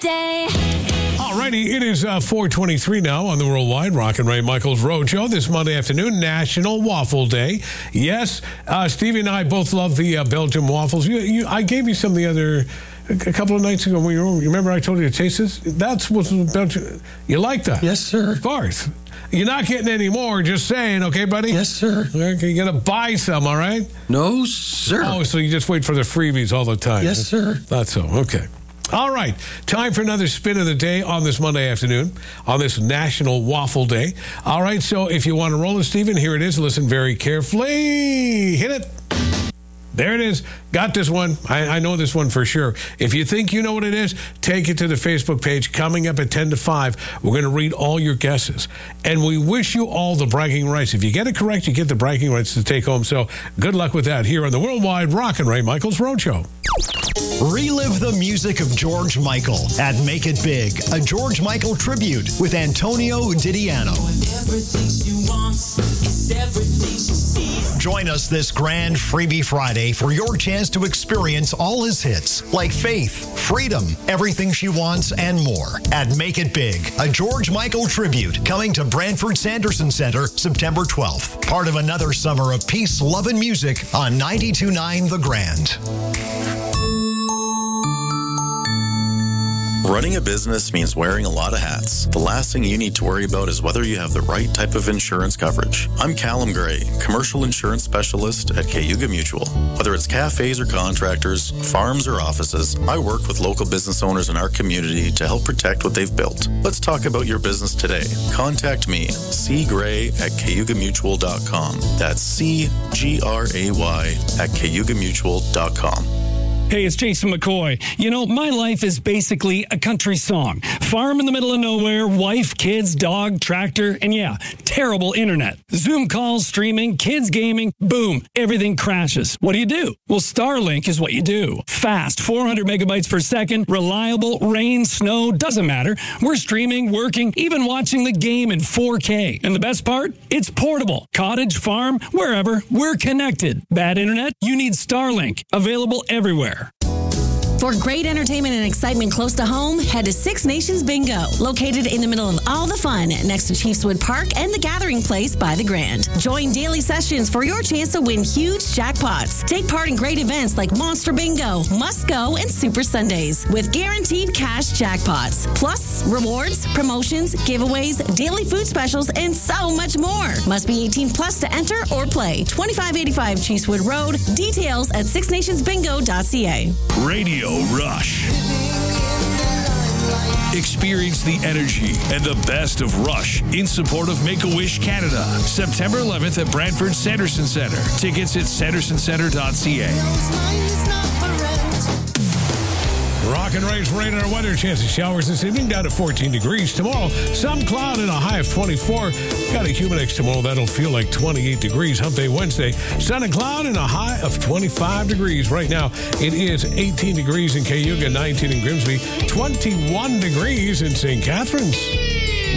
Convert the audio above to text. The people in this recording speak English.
day. Alrighty, it is 4:23 now on the Worldwide Rock and Ray Michaels Roadshow this Monday afternoon, National Waffle Day. Yes, Stevie and I both love the Belgian waffles. I gave you some a couple of nights ago. You remember I told you to taste this? That's what's Belgian. You like that? Yes, sir. Of course. You're not getting any more, just saying, okay, buddy? Yes, sir. Okay, you got to buy some, all right? No, sir. Oh, so you just wait for the freebies all the time? Yes, sir. Thought so, okay. All right, time for another spin of the day on this Monday afternoon, on this National Waffle Day. All right, so if you want to roll it, Stephen, here it is. Listen very carefully. Hit it. There it is. Got this one. I know this one for sure. If you think you know what it is, take it to the Facebook page. Coming up at 10 to 5, we're going to read all your guesses. And we wish you all the bragging rights. If you get it correct, you get the bragging rights to take home. So good luck with that here on the Worldwide Rock and Ray Michaels Roadshow. Relive the music of George Michael at Make It Big, a George Michael tribute with Antonio Didiano. Join us this grand Freebie Friday for your chance to experience all his hits, like Faith, Freedom, Everything She Wants, and more at Make It Big, a George Michael tribute coming to Brantford Sanderson Center September 12th. Part of another summer of peace, love, and music on 92.9 The Grand. Running a business means wearing a lot of hats. The last thing you need to worry about is whether you have the right type of insurance coverage. I'm Callum Gray, commercial insurance specialist at Cayuga Mutual. Whether it's cafes or contractors, farms or offices, I work with local business owners in our community to help protect what they've built. Let's talk about your business today. Contact me, cgray@cayugamutual.com. That's CGRAY@cayugamutual.com. Hey, it's Jason McCoy. You know, my life is basically a country song. Farm in the middle of nowhere, wife, kids, dog, tractor, and yeah, terrible internet. Zoom calls, streaming, kids gaming, boom, everything crashes. What do? Well, Starlink is what you do. Fast, 400 megabytes per second, reliable, rain, snow, doesn't matter. We're streaming, working, even watching the game in 4K. And the best part? It's portable. Cottage, farm, wherever, we're connected. Bad internet? You need Starlink. Available everywhere. For great entertainment and excitement close to home, head to Six Nations Bingo, located in the middle of all the fun next to Chiefswood Park and the Gathering Place by the Grand. Join daily sessions for your chance to win huge jackpots. Take part in great events like Monster Bingo, Must Go, and Super Sundays with guaranteed cash jackpots. Plus, rewards, promotions, giveaways, daily food specials, and so much more. Must be 18 plus to enter or play. 2585 Chiefswood Road. Details at sixnationsbingo.ca. Radio Rush. Experience the energy and the best of Rush in support of Make-A-Wish Canada. September 11th at Brantford Sanderson Center. Tickets at sandersoncentre.ca. Rock and Ray's radar weather. Chance of showers this evening down to 14 degrees. Tomorrow, some cloud and a high of 24. Got a Humidex tomorrow. That'll feel like 28 degrees. Hump Day Wednesday. Sun and cloud and a high of 25 degrees. Right now, it is 18 degrees in Cayuga, 19 in Grimsby, 21 degrees in St. Catharines.